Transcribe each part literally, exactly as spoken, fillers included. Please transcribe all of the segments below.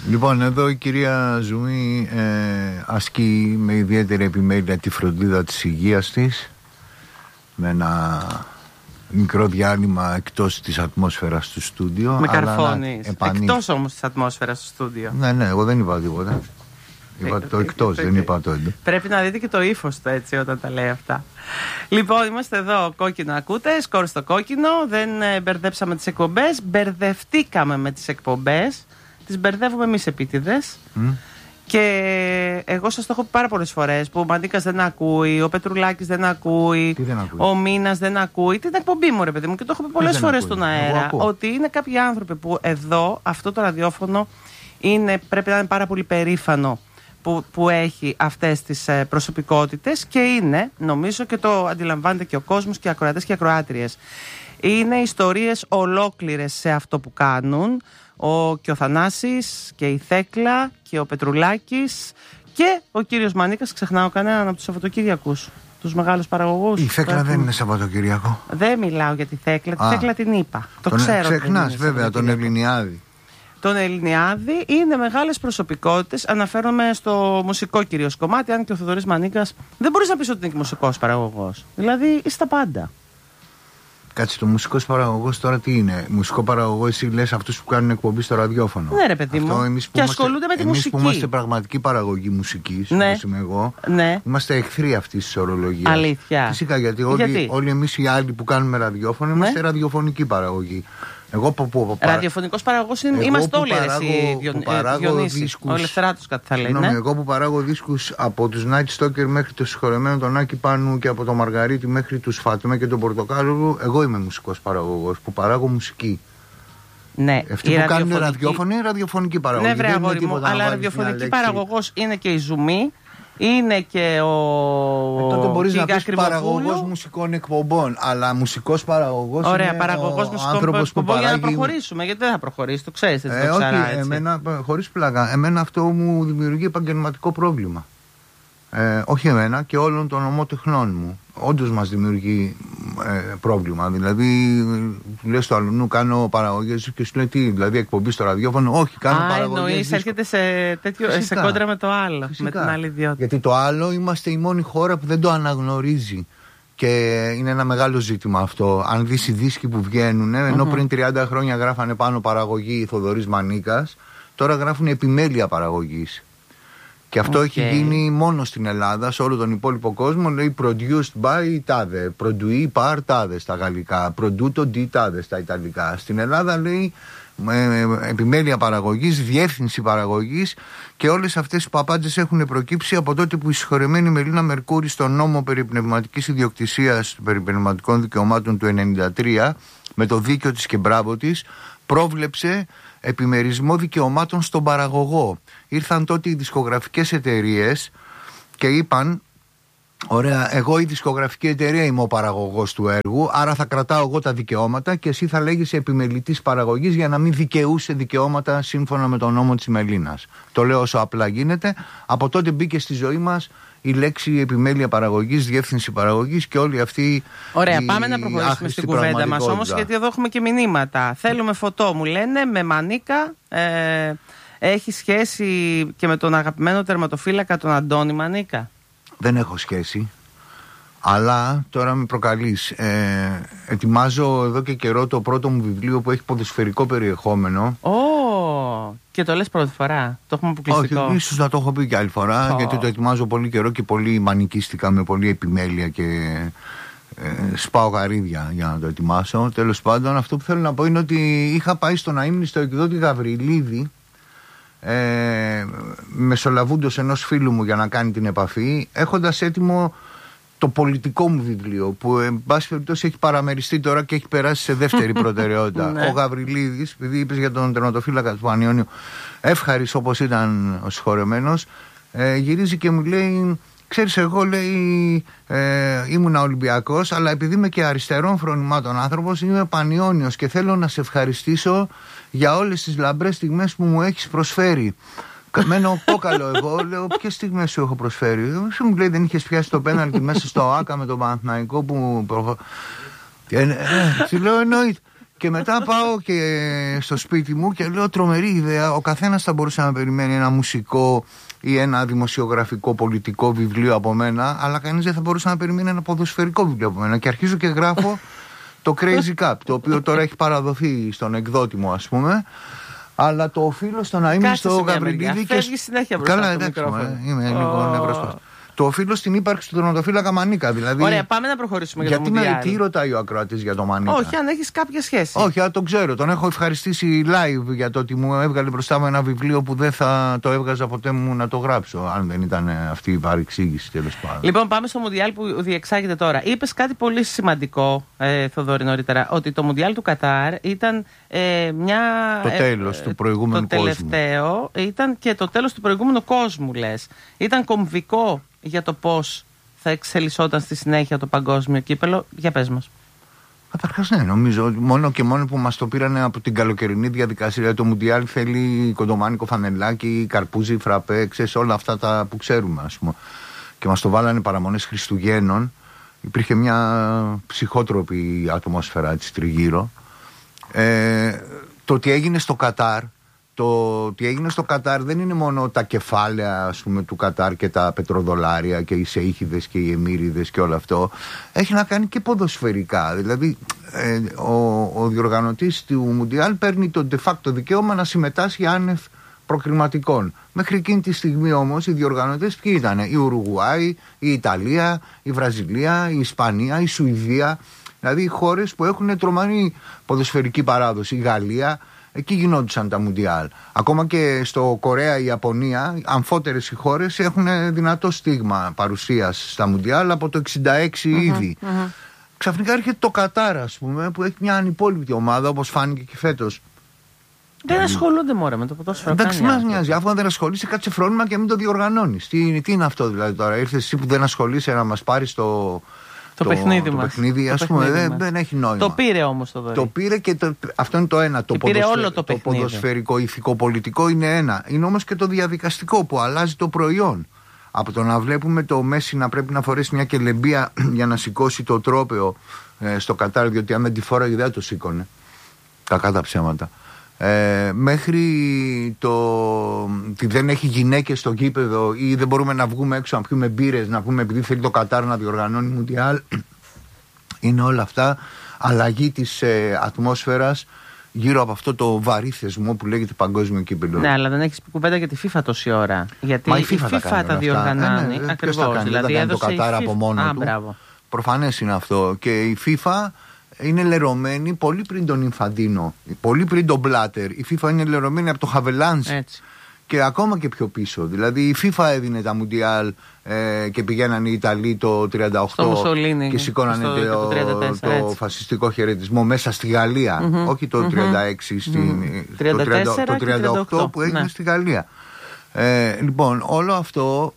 Λοιπόν, εδώ η κυρία Ζουμή ε, ασκεί με ιδιαίτερη επιμέλεια τη φροντίδα της υγείας της, με ένα μικρό διάλειμμα εκτός της ατμόσφαιρας του στούντιο. Με καρφώνεις. Εκτός όμως της ατμόσφαιρας του στούντιο. Ναι, ναι, εγώ δεν είπα τίποτα. Είπα το εκτός, δεν είπα το εντός. Πρέπει να δείτε και το ύφος του έτσι όταν τα λέει αυτά. Λοιπόν, είμαστε εδώ, κόκκινο ακούτε, σκορ στο κόκκινο. Δεν μπερδέψαμε τις εκπομπές, μπερδευτήκαμε με τις εκπομπές. Τις μπερδεύουμε εμείς επίτηδες. Mm. Και εγώ σας το έχω πει πάρα πολλές φορές που ο Μανίκας δεν ακούει, ο Πετρουλάκης δεν ακούει, δεν ακούει, ο Μίνας δεν ακούει. Την εκπομπή μου, ρε παιδί μου, και το έχω πει πολλές φορές στον αέρα. Ότι είναι κάποιοι άνθρωποι που εδώ, αυτό το ραδιόφωνο είναι, πρέπει να είναι πάρα πολύ περήφανο που, που έχει αυτές τις ε, προσωπικότητες και είναι, νομίζω και το αντιλαμβάνεται και ο κόσμος και οι ακροατές και οι ακροάτριες. Είναι ιστορίες ολόκληρες σε αυτό που κάνουν. Ο, και ο Θανάσης και η Θέκλα και ο Πετρουλάκης και ο κύριος Μανίκας, ξεχνάω κανέναν από τους Σαββατοκύριακους, τους μεγάλους παραγωγούς. Η Θέκλα έχουν... δεν είναι Σαββατοκύριακο. Δεν μιλάω για τη Θέκλα, τη Α, Θέκλα την είπα. Το τον ξέρω. Ξεχνάς βέβαια τον Ελληνιάδη. Τον Ελληνιάδη είναι μεγάλες προσωπικότητες. Αναφέρομαι στο μουσικό κυρίως κομμάτι, αν και ο Θοδωρής Μανίκας δεν μπορείς να πεις ότι είναι και μουσικός παραγωγός. Δηλαδή είσαι τα πάντα. Κάτσε, το μουσικός παραγωγός τώρα τι είναι? Μουσικό παραγωγό, εσύ λες αυτούς που κάνουν εκπομπή στο ραδιόφωνο. Ναι, ρε παιδί μου. Εμείς και ασχολούνται με τη εμείς μουσική. Εμείς που είμαστε πραγματική παραγωγή μουσικής, ναι. όπως είμαι εγώ, ναι. είμαστε εχθροί αυτής της ορολογίας. Αλήθεια. Φυσικά, γιατί όλοι, γιατί? όλοι εμείς οι άλλοι που κάνουμε ραδιόφωνο είμαστε ναι. ραδιοφωνική παραγωγή. Εγώ που, που, που, ραδιοφωνικός παραγωγός είναι, είμαστε όλοι εσύ, Διονύση. Ο Ελευθεράτος κάτι θα λέει. Ναι. Εγώ που παράγω δίσκους από τους Night Stalker μέχρι το συγχωρεμένο τον Άκη Πάνου και από το Μαργαρίτη μέχρι τους Φάτμε και τον Πορτοκάλογο, εγώ είμαι μουσικός παραγωγός που παράγω μουσική. Ναι, αυτοί που ραδιοφωνική... κάνουν ραδιόφωνο είναι ραδιοφωνική παραγωγή. Ναι, βρε αγόρι μου, αλλά ραδιοφωνική παραγωγός είναι και η Ζουμή. Είναι και ο. Ε, τότε μπορείς να πεις παραγωγός μουσικών εκπομπών. Αλλά μουσικός παραγωγός. Ωραία, είναι παραγωγός μουσικών εκπομπών παράγει... για να προχωρήσουμε. Γιατί δεν θα προχωρήσει, το ξέρεις. Έτσι, ε, το ξαρά, όχι, έτσι. Εμένα, χωρίς πλάκα, εμένα αυτό μου δημιουργεί επαγγελματικό πρόβλημα. Ε, όχι εμένα και όλων των ομότεχνών μου. Όντως μας δημιουργεί ε, πρόβλημα. Δηλαδή, λες στο αλλού κάνω παραγωγές και σου λέει τι, δηλαδή εκπομπή στο ραδιόφωνο. Όχι, κάνω Α, παραγωγές. Εννοείς, έρχεται σε, τέτοιο, σε κόντρα με το άλλο. Φυσικά. Με την άλλη ιδιότητα. Γιατί το άλλο είμαστε η μόνη χώρα που δεν το αναγνωρίζει. Και είναι ένα μεγάλο ζήτημα αυτό. Αν δεις οι δίσκοι που βγαίνουν, ενώ mm-hmm. πριν τριάντα χρόνια γράφανε πάνω παραγωγή Θοδωρής Μανίκας, τώρα γράφουν επιμέλεια παραγωγής. Και αυτό okay. έχει γίνει μόνο στην Ελλάδα. Σε όλο τον υπόλοιπο κόσμο λέει produced by τάδε, produit par τάδε στα γαλλικά, produto di τάδε στα ιταλικά. Στην Ελλάδα λέει ε, επιμέλεια παραγωγής, διεύθυνση παραγωγής, και όλες αυτές οι παπάντζες έχουν προκύψει από τότε που η συγχωρεμένη Μελίνα Μερκούρη στον νόμο περί πνευματικής ιδιοκτησίας, περί πνευματικών δικαιωμάτων του ενενήντα τρία, με το δίκαιο της και μπράβο της, πρόβλεψε επιμερισμό δικαιωμάτων στον παραγωγό. Ήρθαν τότε οι δισκογραφικές εταιρείες και είπαν, ωραία, εγώ η δισκογραφική εταιρεία είμαι ο παραγωγός του έργου, άρα θα κρατάω εγώ τα δικαιώματα και εσύ θα λέγεις επιμελητής παραγωγής για να μην δικαιούσε δικαιώματα σύμφωνα με τον νόμο της Μελίνας. Το λέω όσο απλά γίνεται. Από τότε μπήκε στη ζωή μας η λέξη επιμέλεια παραγωγής, διεύθυνση παραγωγής και όλη αυτή. Ωραία, η... πάμε να προχωρήσουμε στην κουβέντα μας όμως, γιατί εδώ έχουμε και μηνύματα. Θέλουμε φωτό, μου λένε, με Μανίκα. Ε, έχει σχέση και με τον αγαπημένο τερματοφύλακα τον Αντώνη Μανίκα? Δεν έχω σχέση. Αλλά τώρα με προκαλείς. Ε, ετοιμάζω εδώ και καιρό το πρώτο μου βιβλίο που έχει ποδοσφαιρικό περιεχόμενο. Ω, oh, και το λες πρώτη φορά. Το έχουμε αποκλειστικό. Όχι, ίσως να το έχω πει και άλλη φορά, oh. γιατί το ετοιμάζω πολύ καιρό και πολύ μανικίστικα, με πολύ επιμέλεια και ε, σπάω γαρίδια για να το ετοιμάσω. Τέλος πάντων, αυτό που θέλω να πω είναι ότι είχα πάει στον αείμνηστο εκδότη Γαβριλίδη, ε, μεσολαβούντος ενός φίλου μου για να κάνει την επαφή, έχοντας έτοιμο το πολιτικό μου βιβλίο, που εν πάση περιπτώσει έχει παραμεριστεί τώρα και έχει περάσει σε δεύτερη προτεραιότητα. Ο Γαβριλίδης, επειδή είπες για τον τερματοφύλακα του Πανιόνιου, εύχαρης όπως ήταν ο συγχωρεμένος, ε, γυρίζει και μου λέει, ξέρεις, εγώ λέει ε, ήμουνα Ολυμπιακός, αλλά επειδή είμαι και αριστερών φρονημάτων άνθρωπος, είμαι Πανιόνιος και θέλω να σε ευχαριστήσω για όλες τις λαμπρές στιγμές που μου έχεις προσφέρει. Μένω κόκαλο εγώ, λέω, ποιες στιγμές σου έχω προσφέρει? Σου μου λέει, δεν είχες πιάσει το πέναλτι μέσα στο ΆΚΑ με τον Παναθηναϊκό που προχω... και, ε, σου λέω, εννοείται. Και μετά πάω και στο σπίτι μου και λέω τρομερή ιδέα. Ο καθένας θα μπορούσε να περιμένει ένα μουσικό ή ένα δημοσιογραφικό πολιτικό βιβλίο από μένα, αλλά κανείς δεν θα μπορούσε να περιμένει ένα ποδοσφαιρικό βιβλίο από μένα. Και αρχίζω και γράφω το Crazy Cup, το οποίο τώρα έχει παραδοθεί στον εκδότη μου, ας πούμε. Αλλά το οφείλω στο να είμαι στο Γαβριλίδη. Και φεύγει συνέχεια μπροστά. Καλά, εντάξει, είμαι λίγο νευρός. Το οφείλω στην ύπαρξη του τερματοφύλακα Μανίκα. Δηλαδή... Ωραία, πάμε να προχωρήσουμε για το Μουντιάλ. Γιατί με τι ρωτάει ο ακροατής για το Μανίκα? Όχι, αν έχεις κάποια σχέση. Όχι, αλλά τον ξέρω. Τον έχω ευχαριστήσει live για το ότι μου έβγαλε μπροστά μου ένα βιβλίο που δεν θα το έβγαζα ποτέ μου να το γράψω, αν δεν ήταν αυτή η παρεξήγηση, τέλος πάντων. Λοιπόν, πάμε στο Μουντιάλ που διεξάγεται τώρα. Είπες κάτι πολύ σημαντικό, ε, Θοδωρή, νωρίτερα, ότι το Μουντιάλ του Κατάρ ήταν ε, μια. Το τέλος ε, του προηγούμενου το κόσμου. Το τελευταίο ήταν και το τέλος του προηγούμενου κόσμου, λες. Ήταν κομβικό για το πώς θα εξελισσόταν στη συνέχεια το παγκόσμιο κύπελο. Για πες μας. Καταρχάς, ναι, νομίζω μόνο και μόνο που μας το πήρανε από την καλοκαιρινή διαδικασία. Το Μουντιάλ θέλει κοντομάνικο φανελάκι, καρπούζι, φραπέ, ξέρεις, όλα αυτά τα που ξέρουμε, ας πούμε. Και μας το βάλανε παραμονές Χριστουγέννων. Υπήρχε μια ψυχότροπη ατμόσφαιρα έτσι τριγύρω. Ε, το ότι έγινε στο Κατάρ. Το ότι έγινε στο Κατάρ δεν είναι μόνο τα κεφάλαια, ας πούμε, του Κατάρ και τα πετροδολάρια και οι σεΐχιδες και οι εμμύριδες και όλο αυτό. Έχει να κάνει και ποδοσφαιρικά. Δηλαδή ε, ο, ο διοργανωτής του Μουντιάλ παίρνει το de facto δικαίωμα να συμμετάσχει άνευ προκριματικών. Μέχρι εκείνη τη στιγμή όμως οι διοργανωτές ποιοι ήταν? Η Ουρουγουάη, η Ιταλία, η Βραζιλία, η Ισπανία, η Σουηδία. Δηλαδή χώρες που έχουν τρομερή ποδοσφαιρική παράδοση. Η Γαλλία. Εκεί γινόντουσαν τα Μουντιάλ. Ακόμα και στο Κορέα, η Ιαπωνία, αμφότερες οι χώρες έχουν δυνατό στίγμα παρουσίας στα Μουντιάλ από το εξήντα έξι mm-hmm, ήδη. Mm-hmm. Ξαφνικά έρχεται το Κατάρ, ας πούμε, που έχει μια ανυπόλοιπτη ομάδα, όπως φάνηκε και φέτος. Δεν δηλαδή... ασχολούνται μόνο με το ποδόσφαιρο. Εντάξει, μας νοιάζει. Αφού δεν ασχολείσαι, κάτσε φρόνημα και μην το διοργανώνεις. Τι, τι είναι αυτό δηλαδή τώρα? Ήρθες εσύ που δεν ασχολείσαι να μας πάρεις το. Το, το παιχνίδι το μας. Παιχνίδι, ας το πούμε, παιχνίδι δεν, δεν έχει νόημα. Το πήρε όμως το δωρή. Το πήρε και το, αυτό είναι το ένα. Το, πήρε ποδοσφαι... όλο το, το ποδοσφαιρικό, ηθικό, πολιτικό είναι ένα. Είναι όμως και το διαδικαστικό που αλλάζει το προϊόν. Από το να βλέπουμε το Μέση να πρέπει να φορέσει μια κελεμπία για να σηκώσει το τρόπαιο ε, στο Κατάρ, διότι αν δεν τη φόραγε δεν το σήκωνε. Κακά τα ψέματα. Ε, μέχρι το ότι δεν έχει γυναίκες στο γήπεδο ή δεν μπορούμε να βγούμε έξω να πιούμε μπύρες, να πούμε επειδή θέλει το Κατάρ να διοργανώνει Μουντιάλ. Είναι όλα αυτά αλλαγή της ε, ατμόσφαιρας γύρω από αυτό το βαρύ θεσμό που λέγεται παγκόσμιο κύπελλο. Ναι, αλλά δεν έχεις πει κουβέντα για τη FIFA τόση ώρα. Γιατί Μα η η FIFA, FIFA τα, τα διοργανώνει. Ε, ναι, ακριβώς. Δηλαδή δεν το Κατάρ από μόνο Α, του. Μπράβο. Προφανές είναι αυτό. Και η FIFA είναι λερωμένη πολύ πριν τον Ινφαντίνο, πολύ πριν τον Μπλάτερ. Η FIFA είναι λερωμένη από το Χαβελάνς και ακόμα και πιο πίσω. Δηλαδή η FIFA έδινε τα Μουντιάλ ε, και πηγαίνανε οι Ιταλοί το τριάντα οκτώ και σηκώνανε το, το, τριάντα τέσσερα, το φασιστικό χαιρετισμό μέσα στη Γαλλία. Mm-hmm. Όχι το τριάντα έξι, mm-hmm. στην, mm-hmm. το, τριάντα, το τριάντα οκτώ που έγινε ναι. στη Γαλλία. Ε, λοιπόν, όλο αυτό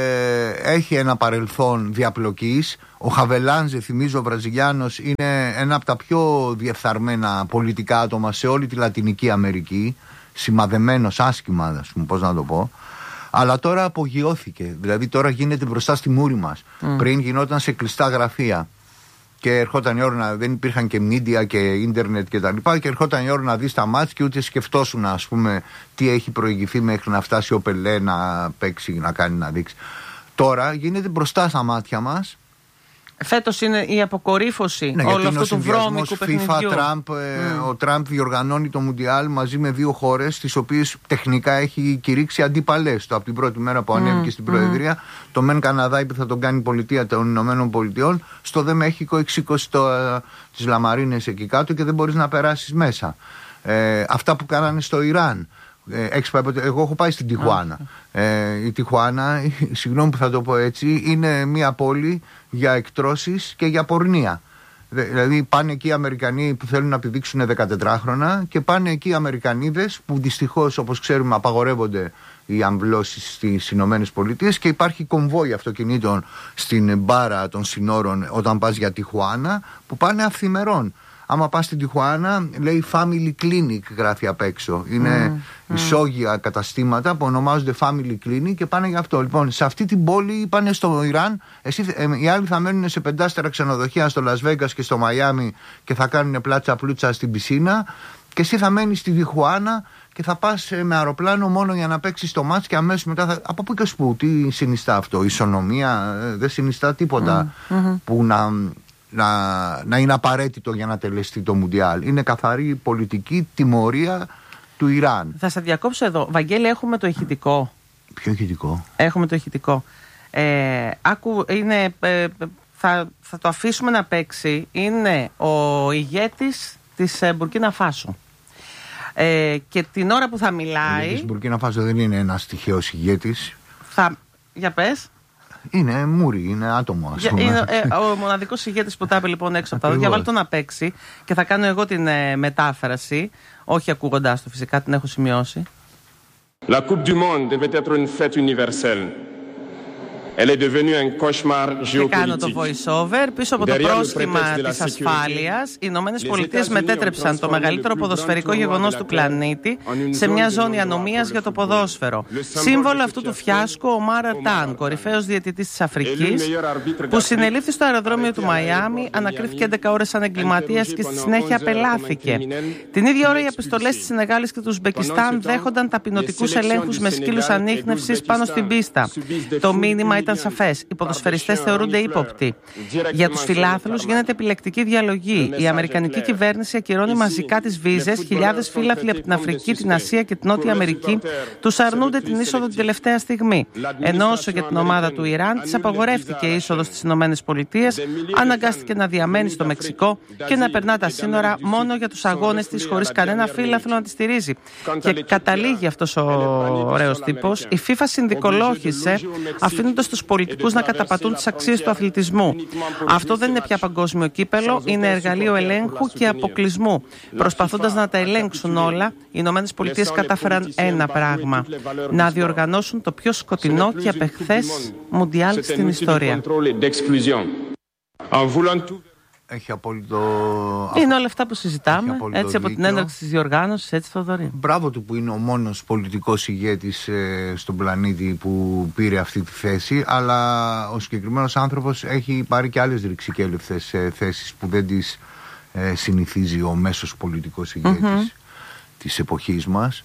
ε, έχει ένα παρελθόν διαπλοκής. Ο Χαβελάνζε, θυμίζω, ο Βραζιλιάνος, είναι ένα από τα πιο διεφθαρμένα πολιτικά άτομα σε όλη τη Λατινική Αμερική. Σημαδεμένος άσχημα, ας πούμε, πώς να το πω. Αλλά τώρα απογειώθηκε. Δηλαδή τώρα γίνεται μπροστά στη μούρη μας. Mm. Πριν γινόταν σε κλειστά γραφεία. Και ερχόταν η ώρα να. Δεν υπήρχαν και media και ίντερνετ και τα λοιπά. Και ερχόταν η ώρα να δεις τα μάτς και ούτε σκεφτόσουν, ας πούμε, τι έχει προηγηθεί μέχρι να φτάσει ο Πελέ να παίξει, να κάνει, να δείξει. Τώρα γίνεται μπροστά στα μάτια μας. Φέτος είναι η αποκορύφωση ναι, όλου αυτού του βρώμικου παιχνιδιού. FIFA, Τραμπ, mm. Ο Τραμπ διοργανώνει το Μουντιάλ μαζί με δύο χώρες τις οποίες τεχνικά έχει κηρύξει αντίπαλες. Το από την πρώτη μέρα που ανέβηκε mm. στην Προεδρία, mm. το μεν Καναδά είπε θα τον κάνει πολιτεία των Ηνωμένων Πολιτειών, στο δε Μέχικο έχει σηκώσει τις λαμαρίνες εκεί κάτω και δεν μπορείς να περάσεις μέσα. Ε, αυτά που κάνανε στο Ιράν. Ε, εγώ έχω πάει στην Τιχουάνα. Okay. Ε, η Τιχουάνα, συγγνώμη που θα το πω έτσι, είναι μια πόλη για εκτρώσεις και για πορνεία. Δηλαδή πάνε εκεί οι Αμερικανοί που θέλουν να επιδείξουν δεκατετράχρονα και πάνε εκεί οι Αμερικανίδες που δυστυχώς, όπως ξέρουμε, απαγορεύονται οι αμβλώσεις στις Ηνωμένες Πολιτείες και υπάρχει κομβόι αυτοκινήτων στην μπάρα των συνόρων όταν πας για Τιχουάνα που πάνε αυθημερών. Άμα πας στην Τιχουάνα, λέει Family Clinic, γράφει απ' έξω. Είναι mm, ισόγεια mm. καταστήματα που ονομάζονται Family Clinic και πάνε για αυτό. Λοιπόν, σε αυτή την πόλη πάνε στο Ιράν. Εσύ, ε, οι άλλοι θα μένουν σε πεντάστερα ξενοδοχεία στο Las Vegas και στο Μαϊάμι και θα κάνουν πλάτσα πλούτσα στην πισίνα. Και εσύ θα μένεις στη Τιχουάνα και θα πας με αεροπλάνο μόνο για να παίξεις το μάτς και αμέσως μετά θα... Από πού και σπου, τι συνιστά αυτό, ισονομία, δεν συνιστά τίποτα mm, mm-hmm. που να, να, να είναι απαραίτητο για να τελεστεί το Μουντιάλ. Είναι καθαρή πολιτική τιμωρία του Ιράν. Θα σε διακόψω εδώ. Βαγγέλη, έχουμε το ηχητικό. Ποιο ηχητικό? Έχουμε το ηχητικό. Ε, άκου, είναι, ε, θα, θα το αφήσουμε να παίξει. Είναι ο ηγέτης της Μπουρκίνα Φάσο. Ε, και την ώρα που θα μιλάει. Η Μπουρκίνα Φάσο δεν είναι ένας τυχαίος ηγέτης. Θα... Για πες. Είναι μούρι, είναι άτομο, ας πούμε. Είναι ε, ο μοναδικός ηγέτης που τα είπε λοιπόν έξω από τα δόντια. Βάλτε το να παίξει και θα κάνω εγώ την ε, μετάφραση. Όχι ακούγοντάς το, φυσικά την έχω σημειώσει. La Coupe du Monde devait être une fête universelle. Elle est devenue un cauchemar géopolitique. Και κάνω το voice-over. Πίσω από το πρόσχημα της ασφάλειας, οι Ηνωμένες Πολιτείες μετέτρεψαν το μεγαλύτερο ποδοσφαιρικό γεγονός του πλανήτη σε μια ζώνη ανομίας για το ποδόσφαιρο. Σύμβολο αυτού του φιάσκου, ο Μάρα Ταν, κορυφαίος διαιτητής της Αφρικής, που συνελήφθη στο αεροδρόμιο του Μαϊάμι, ανακρίθηκε έντεκα ώρες σαν εγκληματίας και στη συνέχεια απελάθηκε. Την ίδια ώρα οι επιστολές της Σενεγάλης και του Ουσμπεκιστάν δέχονταν ταπεινωτικούς ελέγχους με σκύλους ανίχνευσης πάνω στην πίστα. Το μήνυμα ήταν σαφές. Οι ποδοσφαιριστές θεωρούνται ύποπτοι. Για τους φιλάθλους γίνεται επιλεκτική διαλογή. Η Αμερικανική κυβέρνηση ακυρώνει μαζικά τις βίζες. Χιλιάδες φύλαθλοι από την Αφρική, την Ασία και την Νότια Αμερική τους αρνούνται την είσοδο την τελευταία στιγμή. Ενώ όσο για την ομάδα του Ιράν, της απαγορεύτηκε η είσοδος στις Ηνωμένες Πολιτείες, αναγκάστηκε να διαμένει στο Μεξικό και να περνά τα σύνορα μόνο για τους αγώνες της, χωρίς κανένα φύλαθλο να τη στηρίζει. Και καταλήγει αυτός ο ωραίος τύπος. Η FIFA συνδικολόγησε, αφήνοντας τους πολιτικούς να καταπατούν τις αξίες του αθλητισμού. Αυτό δεν είναι πια παγκόσμιο κύπελο, είναι εργαλείο ελέγχου και αποκλεισμού. Προσπαθώντας να τα ελέγξουν όλα, οι Ηνωμένες Πολιτείες κατάφεραν ένα πράγμα: να διοργανώσουν το πιο σκοτεινό και απεχθές Μουντιάλ στην ιστορία. Έχει απόλυτο. Είναι όλα αυτά που συζητάμε, έτσι από την έναρξη της διοργάνωσης, έτσι Θοδωρή. Μπράβο του που είναι ο μόνος πολιτικός ηγέτης ε, στον πλανήτη που πήρε αυτή τη θέση, αλλά ο συγκεκριμένος άνθρωπος έχει πάρει και άλλες ρηξικέλευθες ε, θέσεις που δεν τις ε, συνηθίζει ο μέσος πολιτικός ηγέτης mm-hmm. της εποχής μας.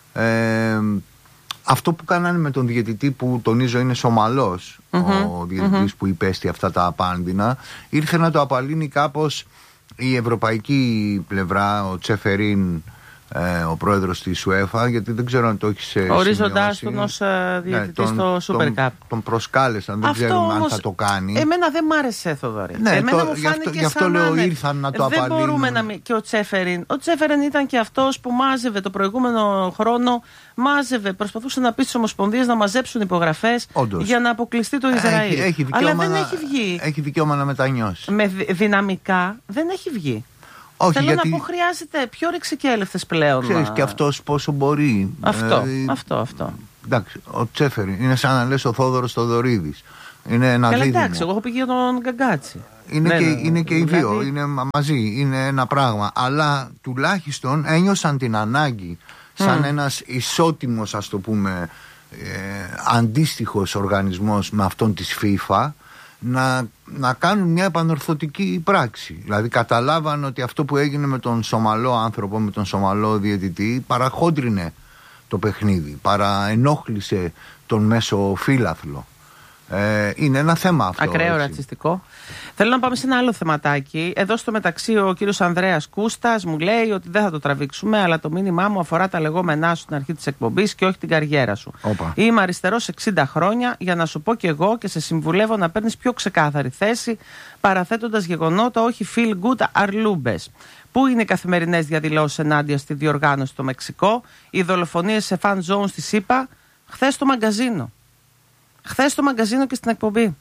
Ε, Αυτό που κάνανε με τον διαιτητή, που τονίζω είναι Σομαλός, mm-hmm. ο διαιτητής mm-hmm. που υπέστη αυτά τα απάνδυνα, ήρθε να το απαλύνει κάπως η ευρωπαϊκή πλευρά, ο Τσέφεριν, ε, ο πρόεδρος της UEFA, γιατί δεν ξέρω αν το έχει σημειώσει. Ορίζοντάς τον ως διαιτητή ναι, στο Super Cup. Τον, τον προσκάλεσαν, δεν αυτό ξέρουμε όμως, αν θα το κάνει. Εμένα δεν μ' άρεσε, Θοδωρή. Ναι, εμένα το, μου γι' αυτό, φάνηκε γι αυτό σαν λέω να ήρθαν να το δεν απαλύνουν. Μπορούμε να μην... Και ο Τσέφεριν. Ο Τσέφεριν ήταν και αυτός που μάζευε το προηγούμενο χρόνο, μάζευε, προσπαθούσε να πει στις ομοσπονδίες να μαζέψουν υπογραφές για να αποκλειστεί το Ισραήλ. Έχει, έχει Αλλά δεν να, έχει βγει. Έχει δικαίωμα να μετανιώσει. Με δυναμικά δεν έχει βγει. Όχι, Θέλω γιατί... να πω, χρειάζεται πιο ρηξικέλευτες πλέον. Ξέρεις και αυτός πόσο μπορεί. Αυτό, ε, αυτό, αυτό. Εντάξει, ο Τσέφεριν είναι σαν να λες ο Θόδωρος Θοδωρίδης. Είναι ένα Καλά, δίδυμο. εντάξει, εγώ έχω πει για τον Γκαγκάτσι. Είναι, ναι, και, ναι, είναι και οι δηλαδή... δύο, είναι μαζί, είναι ένα πράγμα. Αλλά τουλάχιστον ένιωσαν την ανάγκη, σαν mm. ένας ισότιμος, ας το πούμε, ε, αντίστοιχος οργανισμός με αυτόν της FIFA, να, να κάνουν μια επανορθωτική πράξη. Δηλαδή καταλάβαν ότι αυτό που έγινε με τον Σομαλό άνθρωπο, με τον Σομαλό διαιτητή, παραχόντρινε το παιχνίδι, παραενόχλησε τον μέσο φύλαθλο. Ε, είναι ένα θέμα αυτό. Ακραίο έτσι. ρατσιστικό. Θέλω να πάμε σε ένα άλλο θεματάκι. Εδώ στο μεταξύ ο κύριος Ανδρέας Κούστας μου λέει ότι δεν θα το τραβήξουμε, αλλά το μήνυμά μου αφορά τα λεγόμενά σου στην αρχή της εκπομπής και όχι την καριέρα σου. Όπα. Είμαι αριστερός εξήντα χρόνια, για να σου πω κι εγώ και σε συμβουλεύω να παίρνεις πιο ξεκάθαρη θέση, παραθέτοντας γεγονότα, όχι feel good αρλούμπες. Πού είναι οι καθημερινές διαδηλώσεις ενάντια στη διοργάνωση στο Μεξικό, οι δολοφονίες σε fan zones στη ΣΥΠΑ, χθες στο μαγκαζίνο. Χθες στο μαγκαζίνο και στην εκπομπή.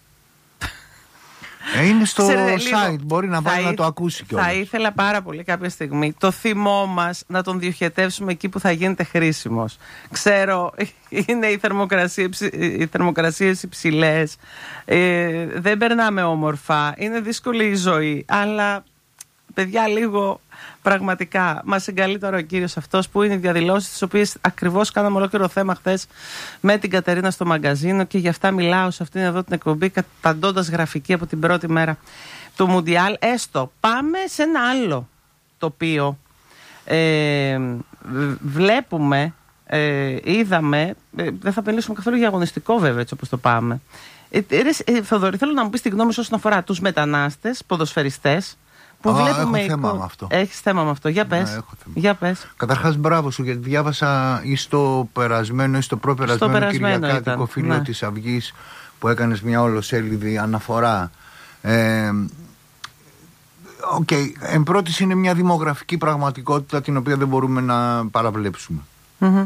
Ε, είναι στο Ξέρετε, site, λίγο, μπορεί να πάει να το ακούσει κιόλας. Θα ήθελα πάρα πολύ κάποια στιγμή το θυμό μας να τον διοχετεύσουμε εκεί που θα γίνεται χρήσιμος. Ξέρω, είναι οι, θερμοκρασίες, οι θερμοκρασίες υψηλές, ε, δεν περνάμε όμορφα, είναι δύσκολη η ζωή, αλλά παιδιά, λίγο πραγματικά. Μας εγκαλεί τώρα ο κύριος αυτός που είναι οι διαδηλώσεις, τις οποίες ακριβώς κάναμε ολόκληρο θέμα χθες με την Κατερίνα στο μαγκαζίνο και γι' αυτά μιλάω σε αυτήν εδώ την εκπομπή, καταντώντας γραφική από την πρώτη μέρα του Μουντιάλ. Έστω, πάμε σε ένα άλλο τοπίο. Ε, βλέπουμε, ε, είδαμε, ε, δεν θα μιλήσουμε καθόλου για αγωνιστικό βέβαια, έτσι όπως το πάμε. Ε, ε, Θοδωρή, θέλω να μου πεις τη γνώμη σου όσον αφορά τους μετανάστες, ποδοσφαιριστές, που Α, βλέπουμε. έχω θέμα με αυτό. Έχεις θέμα με αυτό. Για πες. Ναι, Για πες. Καταρχάς, μπράβο σου, γιατί διάβασα ή στο περασμένο ή στο προπερασμένο, στο κυριακάτικο φίλο, ναι, της Αυγής, που έκανες μια ολοσέλιδη αναφορά. Ε, Οκ, okay. Εν πρώτης είναι μια δημογραφική πραγματικότητα την οποία δεν μπορούμε να παραβλέψουμε. Mm-hmm.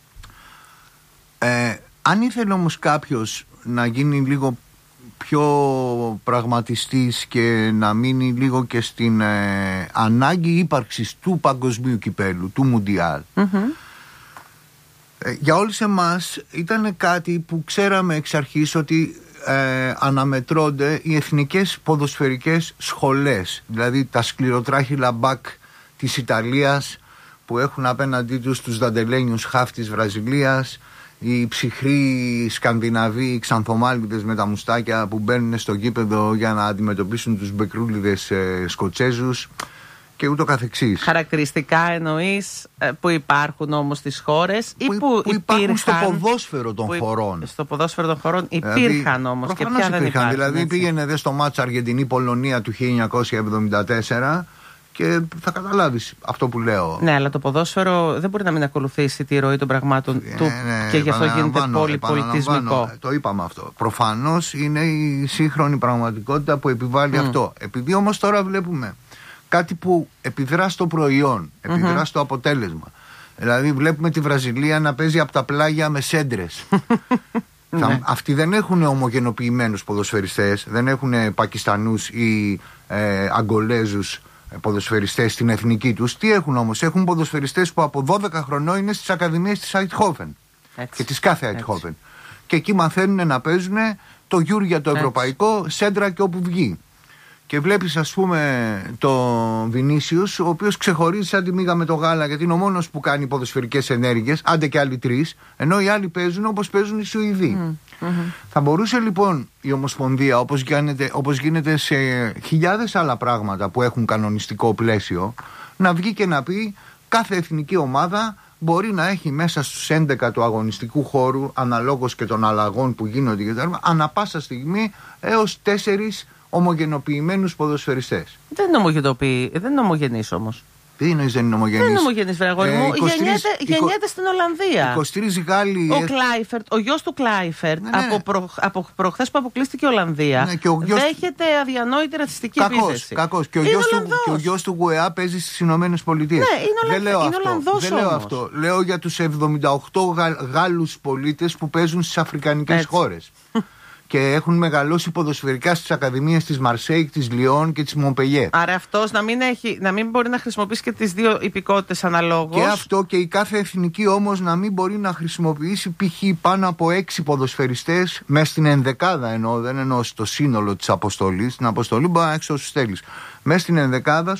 Ε, αν ήθελε όμως κάποιος να γίνει λίγο πιο πραγματιστής και να μείνει λίγο και στην ε, ανάγκη ύπαρξης του παγκοσμίου κυπέλου, του Μουντιάλ, mm-hmm. ε, για όλους εμάς ήταν κάτι που ξέραμε εξ αρχής ότι Ε, αναμετρώνται οι εθνικές ποδοσφαιρικές σχολές, δηλαδή τα σκληροτράχυλα μπακ της Ιταλίας που έχουν απέναντί τους τους δαντελένιους χαφ της Βραζιλίας, οι ψυχροί Σκανδιναβοί, οι ξανθομάλιδες με τα μουστάκια που μπαίνουν στο γήπεδο για να αντιμετωπίσουν τους μπεκρούλιδες ε, Σκοτσέζους και ούτω καθεξής. Χαρακτηριστικά εννοείς που υπάρχουν όμως στις χώρες ή που, που, που υπάρχουν στο ποδόσφαιρο των που, χωρών. Στο ποδόσφαιρο των χωρών υπήρχαν δηλαδή, όμως και πια δεν υπάρχουν. Δηλαδή έτσι. Πήγαινε δε στο μάτς Αργεντινή-Πολωνία του χίλια εννιακόσια εβδομήντα τέσσερα και θα καταλάβεις αυτό που λέω. Ναι, αλλά το ποδόσφαιρο δεν μπορεί να μην ακολουθήσει τη ροή των πραγμάτων ε, του ναι, και γι' αυτό γίνεται πολυπολιτισμικό. Το είπαμε αυτό. Προφανώς είναι η σύγχρονη πραγματικότητα που επιβάλλει mm. αυτό. Επειδή όμως τώρα βλέπουμε κάτι που επιδρά στο προϊόν, επιδρά mm-hmm. στο αποτέλεσμα. Δηλαδή βλέπουμε τη Βραζιλία να παίζει από τα πλάγια με σέντρες. Θα, αυτοί δεν έχουν ομογενοποιημένους ποδοσφαιριστές, δεν έχουν Πακιστανούς ή ε, Αγκολέζους ποδοσφαιριστές στην εθνική τους. Τι έχουν όμως? Έχουν ποδοσφαιριστές που από δώδεκα χρονών είναι στις ακαδημίες της Αιτχόφεν και της κάθε Αιτχόφεν. Και εκεί μαθαίνουν να παίζουν το γιούρ το ευρωπαϊκό, σέντρα και όπου βγει. Και βλέπεις ας πούμε τον Βινίσιους, ο οποίος ξεχωρίζει σαν τη μύγα με το γάλα, γιατί είναι ο μόνος που κάνει ποδοσφαιρικές ενέργειες, άντε και άλλοι τρεις, ενώ οι άλλοι παίζουν όπως παίζουν οι Σουηδοί. Mm-hmm. Θα μπορούσε λοιπόν η Ομοσπονδία, όπως γίνεται, όπως γίνεται σε χιλιάδες άλλα πράγματα που έχουν κανονιστικό πλαίσιο, να βγει και να πει κάθε εθνική ομάδα μπορεί να έχει μέσα στους έντεκα του αγωνιστικού χώρου, αναλόγως και των αλλαγών που γίνονται και τα, ανά πάσα στιγμή έως τέσσερις ομογενοποιημένους ποδοσφαιριστές. Δεν είναι ομογενοποιεί, δεν είναι ομογενής όμως. Τι εννοείς δεν είναι ομογενής? Δεν είναι ομογενής, βρε αγόρι μου. Γεννιέται, γεννιέται στην Ολλανδία. είκοσι τρεις Γάλλοι. Ο Κλάιφερτ, ο γιος του Κλάιφερτ, ναι, ναι. από, προ, από προχθές που αποκλείστηκε η Ολλανδία, ναι, και ο γιος... δέχεται αδιανόητη ρατσιστική επίθεση. Κακός. Και ο γιος του, και ο γιος του Γουεά παίζει στις Ηνωμένες Πολιτείες. Ναι, είναι, Ολλανδ... είναι Ολλανδός. Δεν λέω αυτό. Λέω για τους εβδομήντα οκτώ Γα... Γάλλους πολίτες που παίζουν στις αφρικανικές χώρες. Και έχουν μεγαλώσει ποδοσφαιρικά στις ακαδημίες της Μαρσέικ, της Λιόν και της Μομπελιέ. Άρα αυτός να μην, έχει, να μην μπορεί να χρησιμοποιήσει και τις δύο υπηκότητες αναλόγως. Και αυτό, και η κάθε εθνική όμως να μην μπορεί να χρησιμοποιήσει π.χ. πάνω από έξι ποδοσφαιριστές μέσα στην ενδεκάδα, εννοώ, δεν εννοώ στο σύνολο της αποστολής. Στην αποστολή μπορεί να έχεις όσους θέλεις. Μέσα στην ενδεκάδα